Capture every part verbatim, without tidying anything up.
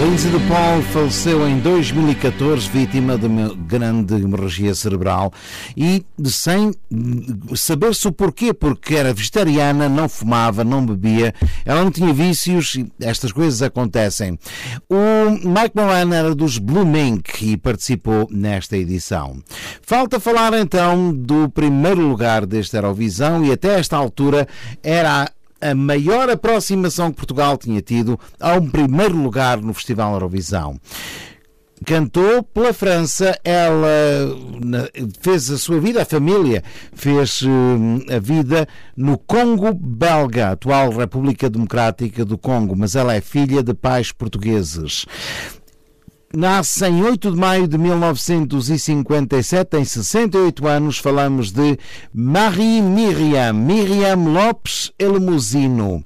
Lindsay de Paul faleceu em dois mil e catorze, vítima de uma grande hemorragia cerebral e sem saber-se o porquê, porque era vegetariana, não fumava, não bebia, ela não tinha vícios e estas coisas acontecem. O Mike Moran era dos Blue Mink e participou nesta edição. Falta falar então do primeiro lugar deste Eurovisão e até esta altura era a a maior aproximação que Portugal tinha tido a um primeiro lugar no Festival Eurovisão. Cantou pela França, ela fez a sua vida, a família fez a vida no Congo belga, atual República Democrática do Congo, mas ela é filha de pais portugueses. Nasce em oito de maio de mil novecentos e cinquenta e sete, tem sessenta e oito anos, falamos de Marie Myriam, Myriam Lopes Elemosino.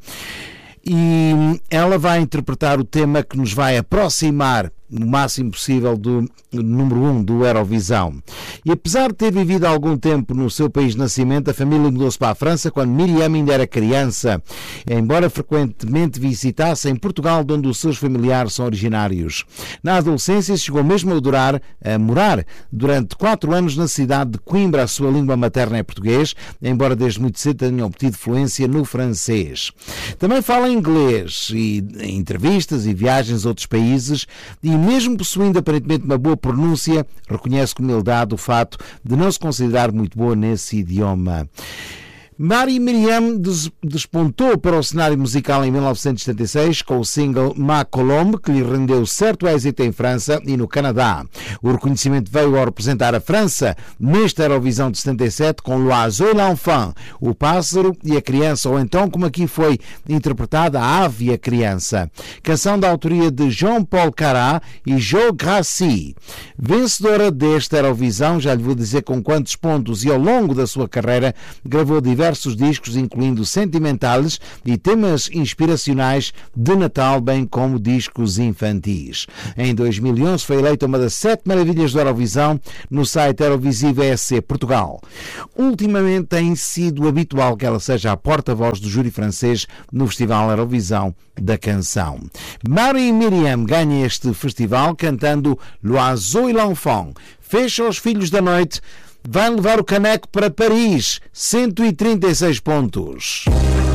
E ela vai interpretar o tema que nos vai aproximar no máximo possível do número um do Eurovisão. E apesar de ter vivido algum tempo no seu país de nascimento, a família mudou-se para a França quando Myriam ainda era criança, embora frequentemente visitasse em Portugal, de onde os seus familiares são originários. Na adolescência chegou mesmo a, durar, a morar durante quatro anos na cidade de Coimbra. A sua língua materna é português, embora desde muito cedo tenha obtido fluência no francês. Também fala inglês e em entrevistas e viagens a outros países, e mesmo possuindo aparentemente uma boa pronúncia, reconhece com humildade o fato de não se considerar muito boa nesse idioma. Marie Myriam despontou para o cenário musical em mil novecentos e setenta e seis com o single Ma Colombe, que lhe rendeu certo êxito em França e no Canadá. O reconhecimento veio ao representar a França nesta Eurovisão de setenta e sete com L'Oiseau et l'Enfant, o pássaro e a criança, ou então como aqui foi interpretada, a ave e a criança. Canção da autoria de Jean-Paul Carat e Joe Grassi. Vencedora desta Eurovisão, já lhe vou dizer com quantos pontos, e ao longo da sua carreira gravou diversos diversos discos, incluindo sentimentais e temas inspiracionais de Natal, bem como discos infantis. Em dois mil e onze foi eleita uma das sete maravilhas do Eurovisão no site Eurovisivo E S C Portugal. Ultimamente tem sido habitual que ela seja a porta-voz do júri francês no Festival Eurovisão da Canção. Marie Myriam ganha este festival cantando L'Oiseau et l'Enfant. Fecha os Filhos da Noite. Vai levar o caneco para Paris, cento e trinta e seis pontos.